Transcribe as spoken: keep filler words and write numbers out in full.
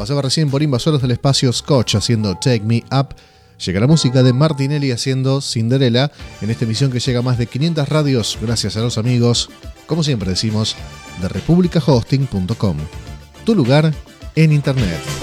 Pasaba recién por Invasores del Espacio Scotch haciendo Take Me Up. Llega la música de Martinelli haciendo Cinderella en esta emisión que llega a más de quinientas radios gracias a los amigos, como siempre decimos, de republica hosting punto com. Tu lugar en internet.